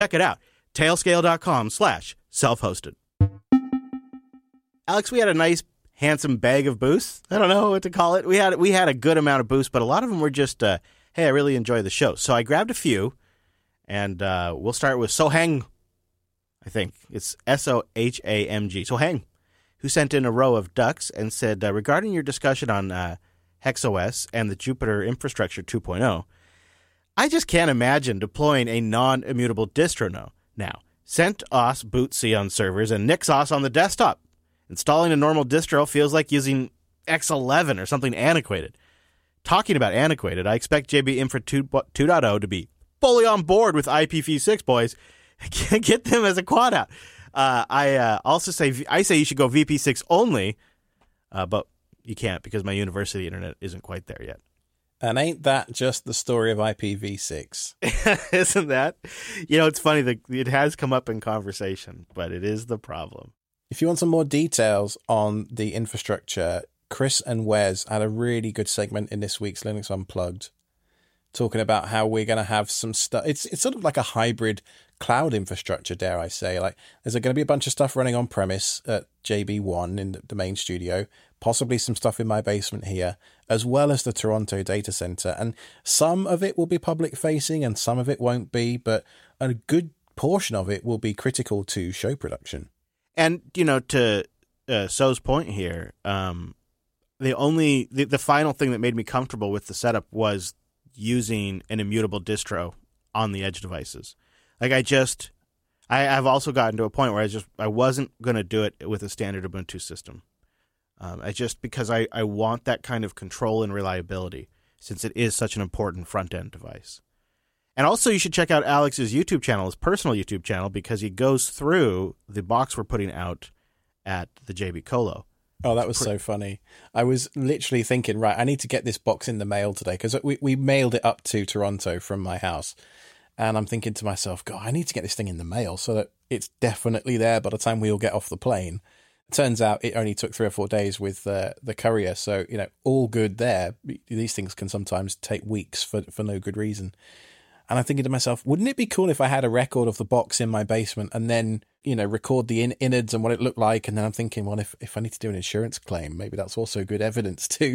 Check it out. Tailscale.com/self-hosted. Alex, we had a nice, handsome bag of boosts. I don't know what to call it. We had a good amount of boosts, but a lot of them were just, hey, I really enjoy the show. So I grabbed a few, and we'll start with Sohang. I think it's Sohamg. Sohang, who sent in a row of ducks and said, regarding your discussion on HexOS and the Jupyter Infrastructure 2.0, I just can't imagine deploying a non-immutable distro now. CentOS bootc on servers and NixOS on the desktop. Installing a normal distro feels like using X11 or something antiquated. Talking about antiquated, I expect JB Infra 2.0 to be fully on board with IPv6, boys. Get them as a quad out. I say you should go VP6 only, but you can't because my university internet isn't quite there yet. And ain't that just the story of IPv6? Isn't that? It's funny that it has come up in conversation, but it is the problem. If you want some more details on the infrastructure, Chris and Wes had a really good segment in this week's Linux Unplugged, talking about how we're going to have some stuff. It's sort of like a hybrid cloud infrastructure, dare I say. Like, there's going to be a bunch of stuff running on premise at JB1 in the main studio, possibly some stuff in my basement here, as well as the Toronto data center. And some of it will be public facing and some of it won't be, but a good portion of it will be critical to show production. And, to So's point here, the final thing that made me comfortable with the setup was using an immutable distro on the edge devices. Like I've also gotten to a point where I wasn't going to do it with a standard Ubuntu system. Because I want that kind of control and reliability since it is such an important front-end device. And also you should check out Alex's YouTube channel, his personal YouTube channel, because he goes through the box we're putting out at the JB Colo. Oh, that was so funny. I was literally thinking, right, I need to get this box in the mail today because we mailed it up to Toronto from my house. And I'm thinking to myself, God, I need to get this thing in the mail so that it's definitely there by the time we all get off the plane. Turns out it only took 3 or 4 days with the courier. So, all good there. These things can sometimes take weeks for no good reason. And I'm thinking to myself, wouldn't it be cool if I had a record of the box in my basement and then, record the innards and what it looked like? And then I'm thinking, well, if I need to do an insurance claim, maybe that's also good evidence too.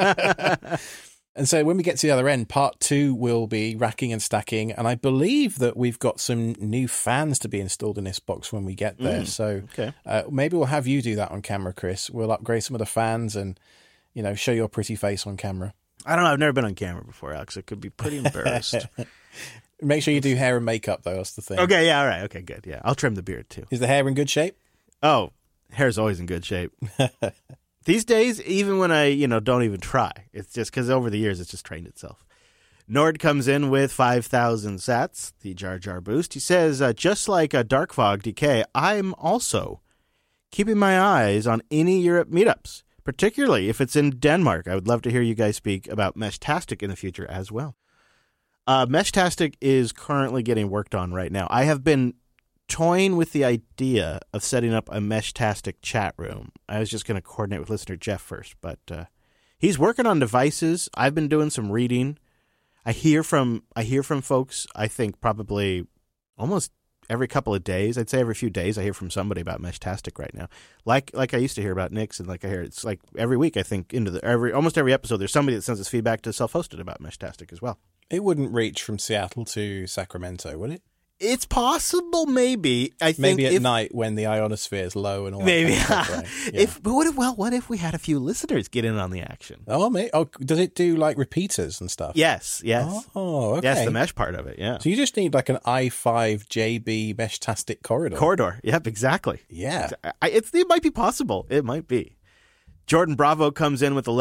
And so when we get to the other end, part 2 will be racking and stacking. And I believe that we've got some new fans to be installed in this box when we get there. Okay. Maybe we'll have you do that on camera, Chris. We'll upgrade some of the fans and, show your pretty face on camera. I don't know. I've never been on camera before, Alex. I could be pretty embarrassed. Make sure you do hair and makeup, though. That's the thing. Okay, yeah, all right. Okay, good. Yeah, I'll trim the beard, too. Is the hair in good shape? Oh, hair's always in good shape. These days, even when I, don't even try, it's just because over the years, it's just trained itself. Nord comes in with 5,000 sats, the Jar Jar boost. He says, just like a Dark Fog DK, I'm also keeping my eyes on any Europe meetups, particularly if it's in Denmark. I would love to hear you guys speak about Meshtastic in the future as well. Meshtastic is currently getting worked on right now. I have been toying with the idea of setting up a Meshtastic chat room. I was just going to coordinate with listener Jeff first, but he's working on devices. I've been doing some reading. I hear from folks, I think probably almost every couple of days. I'd say every few days I hear from somebody about Meshtastic right now. Like I used to hear about Nix, and like I hear it's like every week I think almost every episode there's somebody that sends us feedback to Self-Hosted about Meshtastic as well. It wouldn't reach from Seattle to Sacramento, would it? It's possible, maybe. I think maybe at night when the ionosphere is low and all that. Maybe. Kind of stuff, right? Yeah. What if we had a few listeners get in on the action? Oh, mate. Oh, does it do like repeaters and stuff? Yes. Oh, okay. Yes, the mesh part of it. Yeah. So you just need like an i5 JB Meshtastic corridor. Yep, exactly. Yeah. It might be possible. It might be. Jordan Bravo comes in with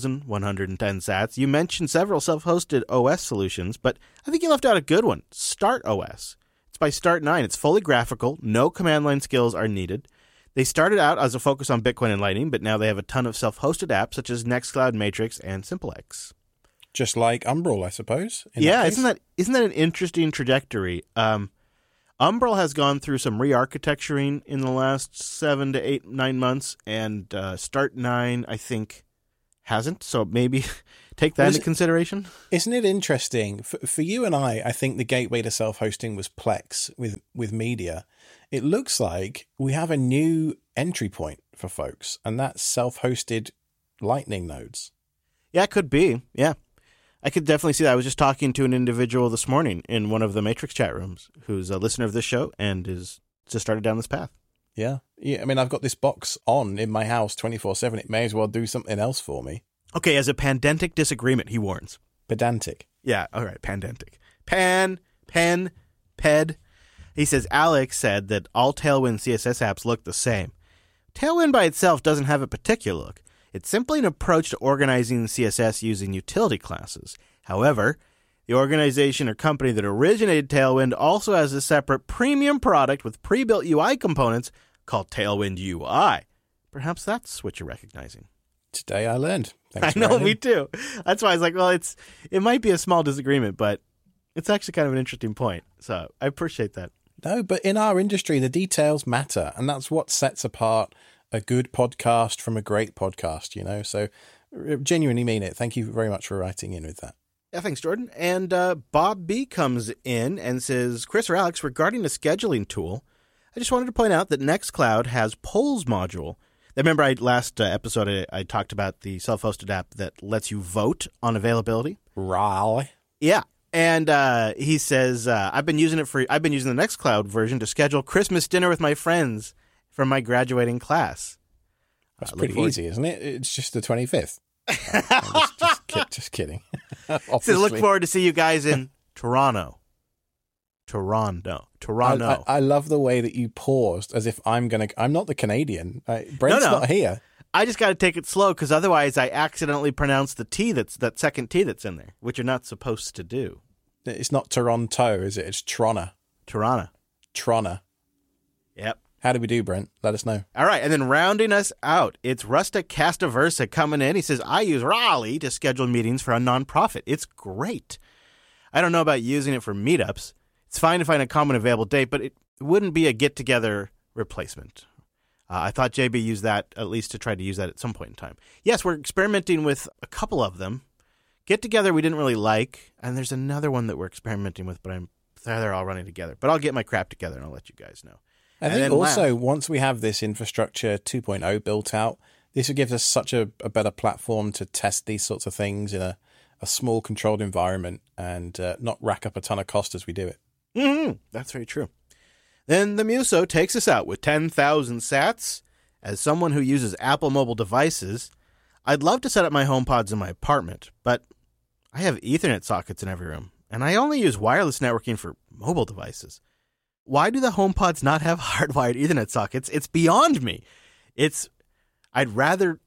11,110 sats. You mentioned several self-hosted OS solutions, but I think you left out a good one, Start OS. It's by Start9. It's fully graphical. No command line skills are needed. They started out as a focus on Bitcoin and Lightning, but now they have a ton of self-hosted apps such as Nextcloud, Matrix, and SimpleX. Just like Umbrel, I suppose. Yeah, isn't that an interesting trajectory? Umbrel has gone through some re-architecturing in the last 7 to 8, 9 months, and Start9, I think, hasn't. So maybe take that into consideration. Isn't it interesting? For you and I think the gateway to self-hosting was Plex with media. It looks like we have a new entry point for folks, and that's self-hosted Lightning nodes. Yeah, it could be. Yeah. I could definitely see that. I was just talking to an individual this morning in one of the Matrix chat rooms who's a listener of this show and is just started down this path. Yeah. I mean, I've got this box on in my house 24/7. It may as well do something else for me. Okay, as a pandentic disagreement, he warns. Pedantic. Yeah, all right, pandentic. Ped. He says, Alex said that all Tailwind CSS apps look the same. Tailwind by itself doesn't have a particular look. It's simply an approach to organizing CSS using utility classes. However, the organization or company that originated Tailwind also has a separate premium product with pre-built UI components called Tailwind UI. Perhaps that's what you're recognizing. Today I learned. Thanks I know, me too. That's why I was like, well, it might be a small disagreement, but it's actually kind of an interesting point. So I appreciate that. No, but in our industry, the details matter, and that's what sets apart a good podcast from a great podcast, you know? So genuinely mean it. Thank you very much for writing in with that. Yeah, thanks, Jordan. And Bob B comes in and says, Chris or Alex, regarding the scheduling tool, I just wanted to point out that Nextcloud has polls module. Remember, last episode I talked about the self-hosted app that lets you vote on availability? Raleigh. Yeah. And he says, I've been using the Nextcloud version to schedule Christmas dinner with my friends from my graduating class. That's pretty easy, isn't it? It's just the 25th. Just kidding. So look forward to see you guys in Toronto. I love the way that you paused as if I'm not the Canadian. Brent's not here. I just got to take it slow because otherwise I accidentally pronounce the T that second T that's in there, which you're not supposed to do. It's not Toronto, is it? It's Trona. Trona. Yep. How do we do, Brent? Let us know. All right, and then rounding us out, it's Rustic Castaversa coming in. He says, I use Raleigh to schedule meetings for a nonprofit. It's great. I don't know about using it for meetups. It's fine to find a common available date, but it wouldn't be a get-together replacement. I thought JB used that, at least to try to use that at some point in time. Yes, we're experimenting with a couple of them. Get-together we didn't really like, and there's another one that we're experimenting with, but they're all running together. But I'll get my crap together, and I'll let you guys know. I think also, once we have this infrastructure 2.0 built out, this will give us such a better platform to test these sorts of things in a small, controlled environment and not rack up a ton of cost as we do it. Mm-hmm. That's very true. Then the Muso takes us out with 10,000 sats. As someone who uses Apple mobile devices, I'd love to set up my HomePods in my apartment, but I have Ethernet sockets in every room, and I only use wireless networking for mobile devices. Why do the HomePods not have hardwired Ethernet sockets? It's beyond me. I'd rather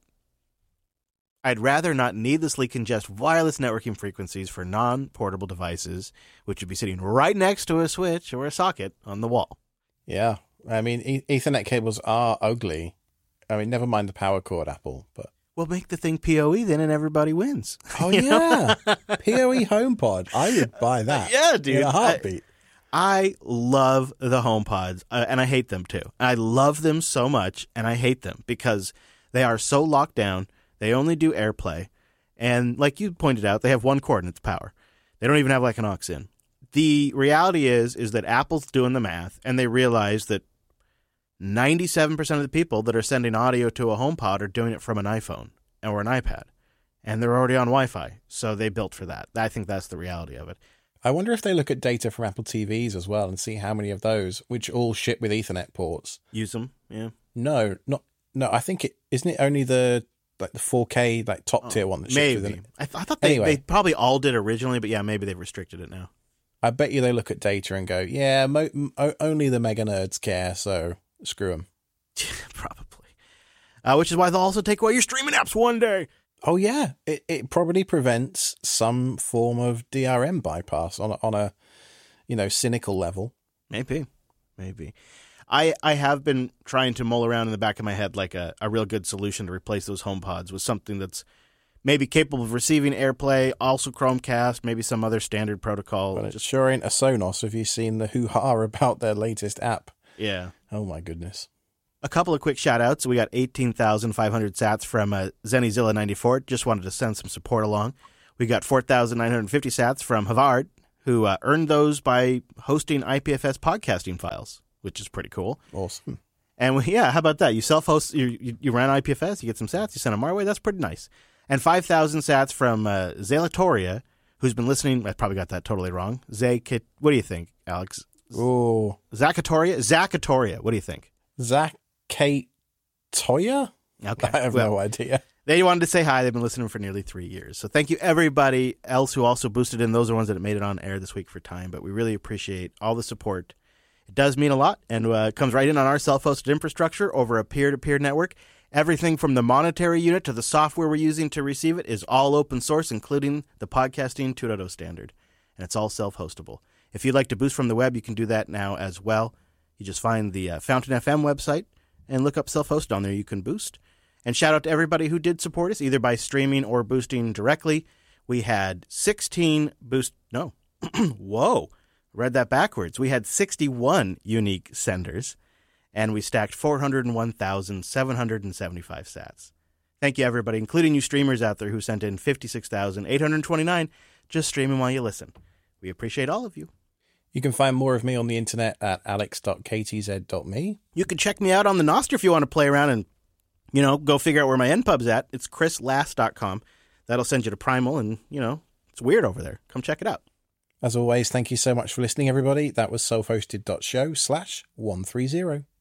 not needlessly congest wireless networking frequencies for non-portable devices, which would be sitting right next to a switch or a socket on the wall. Yeah. I mean, Ethernet cables are ugly. I mean, never mind the power cord, Apple, but... Well, make the thing PoE then and everybody wins. Oh, yeah. PoE HomePod. I would buy that. Yeah, dude. In a heartbeat. I love the HomePods, and I hate them too. I love them so much, and I hate them because they are so locked down. They only do AirPlay, and like you pointed out, they have one cord and it's power. They don't even have like an aux in. The reality is that Apple's doing the math, and they realize that 97% of the people that are sending audio to a HomePod are doing it from an iPhone or an iPad, and they're already on Wi-Fi, so they built for that. I think that's the reality of it. I wonder if they look at data from Apple TVs as well and see how many of those, which all ship with Ethernet ports. Use them, yeah. No, I think isn't it only the 4K top tier one that ships with it? I thought they probably all did originally, but yeah, maybe they've restricted it now. I bet you they look at data and go, yeah, only the mega nerds care, so screw them. Probably. Which is why they'll also take away your streaming apps one day. Oh, yeah. It probably prevents some form of DRM bypass on a cynical level. Maybe. I have been trying to mull around in the back of my head like a real good solution to replace those HomePods with something that's maybe capable of receiving AirPlay, also Chromecast, maybe some other standard protocol. But it sure ain't a Sonos. Have you seen the hoo-ha about their latest app? Yeah. Oh, my goodness. A couple of quick shout-outs. We got 18,500 sats from ZennyZilla94. Just wanted to send some support along. We got 4,950 sats from Havard, who earned those by hosting IPFS podcasting files, which is pretty cool. Awesome. And how about that? You self-host, you ran IPFS, you get some sats, you send them our way. That's pretty nice. And 5,000 sats from Zalatoria, who's been listening. I probably got that totally wrong. What do you think, Alex? Oh, Zakatoria. What do you think? Zakatoya? Okay. I have no idea. They wanted to say hi. They've been listening for nearly 3 years. So thank you, everybody else who also boosted in. Those are ones that made it on air this week for time. But we really appreciate all the support. It does mean a lot, and it comes right in on our self-hosted infrastructure over a peer-to-peer network. Everything from the monetary unit to the software we're using to receive it is all open source, including the Podcasting 2.0 standard. And it's all self-hostable. If you'd like to boost from the web, you can do that now as well. You just find the Fountain FM website and look up self-hosted on there. You can boost. And shout out to everybody who did support us, either by streaming or boosting directly. We had 16 boost... No. Whoa. Read that backwards. We had 61 unique senders, and we stacked 401,775 sats. Thank you, everybody, including you streamers out there who sent in 56,829 just streaming while you listen. We appreciate all of you. You can find more of me on the internet at alex.ktz.me. You can check me out on the Nostr if you want to play around and, go figure out where my npub's at. It's chrislast.com. That'll send you to Primal, and, it's weird over there. Come check it out. As always, thank you so much for listening, everybody. That was selfhosted.show/130.